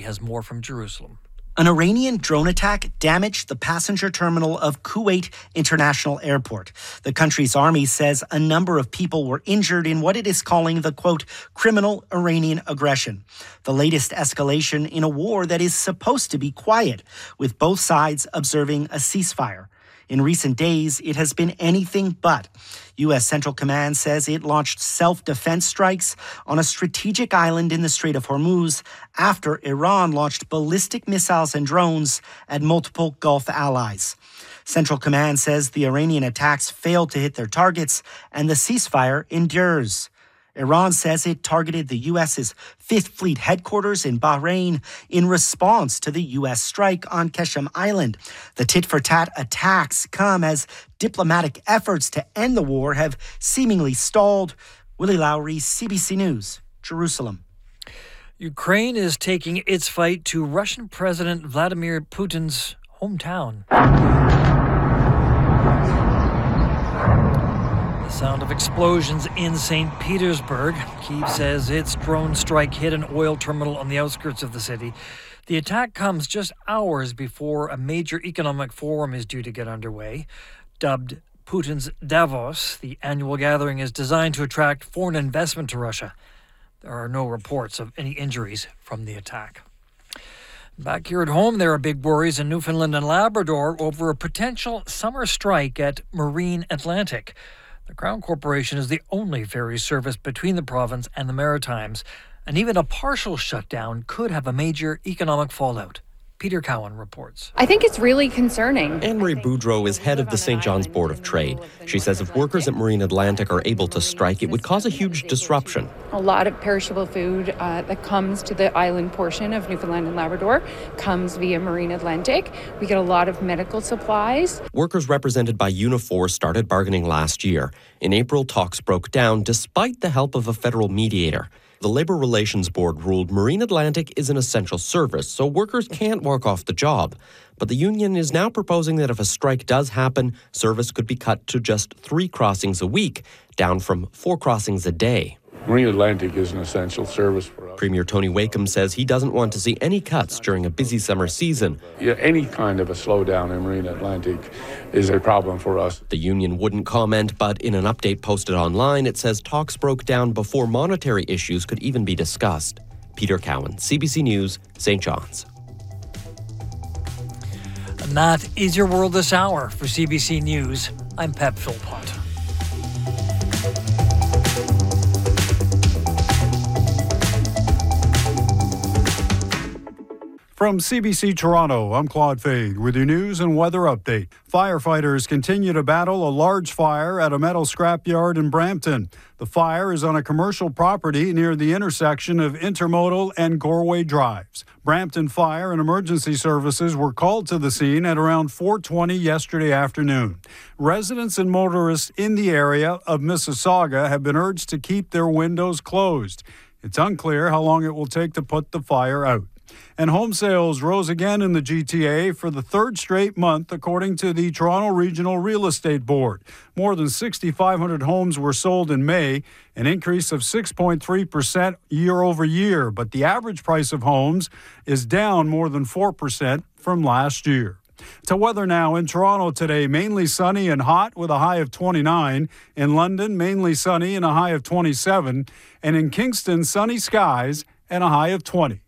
has more from Jerusalem. An Iranian drone attack damaged the passenger terminal of Kuwait International Airport. The country's army says a number of people were injured in what it is calling the, quote, criminal Iranian aggression. The latest escalation in a war that is supposed to be quiet, with both sides observing a ceasefire. In recent days, it has been anything but. U.S. Central Command says it launched self-defense strikes on a strategic island in the Strait of Hormuz after Iran launched ballistic missiles and drones at multiple Gulf allies. Central Command says the Iranian attacks failed to hit their targets and the ceasefire endures. Iran says it targeted the U.S.'s Fifth Fleet headquarters in Bahrain in response to the U.S. strike on Qeshm Island. The tit-for-tat attacks come as diplomatic efforts to end the war have seemingly stalled. Willie Lowry, CBC News, Jerusalem. Ukraine is taking its fight to Russian President Vladimir Putin's hometown. Sound of explosions in St. Petersburg. Kyiv says its drone strike hit an oil terminal on the outskirts of the city. The attack comes just hours before a major economic forum is due to get underway. Dubbed Putin's Davos, the annual gathering is designed to attract foreign investment to Russia. There are no reports of any injuries from the attack. Back here at home, there are big worries in Newfoundland and Labrador over a potential summer strike at Marine Atlantic. The Crown Corporation is the only ferry service between the province and the Maritimes, and even a partial shutdown could have a major economic fallout. Peter Cowan reports. I think it's really concerning. Anne-Marie Boudreau is head of the St. John's Board of Trade. She says if workers at Marine Atlantic are able to strike, it would cause a huge disruption. A lot of perishable food that comes to the island portion of Newfoundland and Labrador comes via Marine Atlantic. We get a lot of medical supplies. Workers represented by Unifor started bargaining last year. In April, talks broke down despite the help of a federal mediator. The Labour Relations Board ruled Marine Atlantic is an essential service, so workers can't walk off the job. But the union is now proposing that if a strike does happen, service could be cut to just 3 crossings a week, down from 4 crossings a day. Marine Atlantic is an essential service for us. Premier Tony Wakeham says he doesn't want to see any cuts during a busy summer season. Yeah, any kind of a slowdown in Marine Atlantic is a problem for us. The union wouldn't comment, but in an update posted online, it says talks broke down before monetary issues could even be discussed. Peter Cowan, CBC News, St. John's. And that is your world this hour. For CBC News, I'm Pep Philpott. From CBC Toronto, I'm Claude Fade with your news and weather update. Firefighters continue to battle a large fire at a metal scrapyard in Brampton. The fire is on a commercial property near the intersection of Intermodal and Goreway Drives. Brampton Fire and Emergency Services were called to the scene at around 4:20 yesterday afternoon. Residents and motorists in the area of Mississauga have been urged to keep their windows closed. It's unclear how long it will take to put the fire out. And home sales rose again in the GTA for the 3rd straight month, according to the Toronto Regional Real Estate Board. More than 6,500 homes were sold in May, an increase of 6.3% year over year. But the average price of homes is down more than 4% from last year. To weather now. In Toronto today, mainly sunny and hot with a high of 29. In London, mainly sunny and a high of 27. And in Kingston, sunny skies and a high of 20.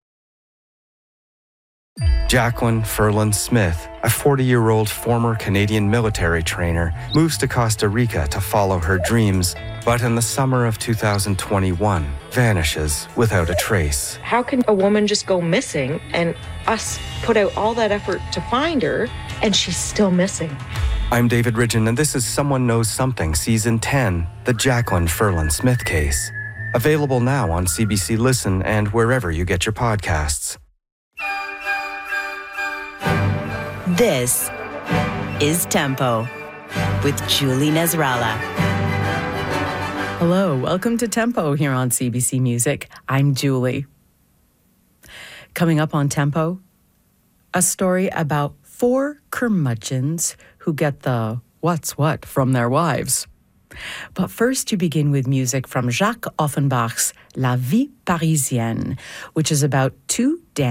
Jacqueline Ferland Smith, a 40-year-old former Canadian military trainer, moves to Costa Rica to follow her dreams, but in the summer of 2021, vanishes without a trace. How can a woman just go missing and us put out all that effort to find her and she's still missing? I'm David Ridgen, and this is Someone Knows Something, Season 10, the Jacqueline Ferland Smith case. Available now on CBC Listen and wherever you get your podcasts. This is Tempo with Julie Nasrallah. Hello, welcome to Tempo here on CBC Music. I'm Julie. Coming up on Tempo, a story about 4 curmudgeons who get the what's what from their wives. But first, you begin with music from Jacques Offenbach's La Vie Parisienne, which is about 2